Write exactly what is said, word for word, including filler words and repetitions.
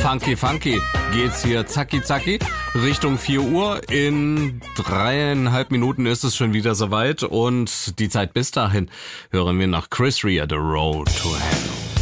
funky, funky geht's hier zacki, zacki Richtung vier Uhr. In dreieinhalb Minuten ist es schon wieder soweit und die Zeit bis dahin hören wir nach Chris Rea, The Road to Hell.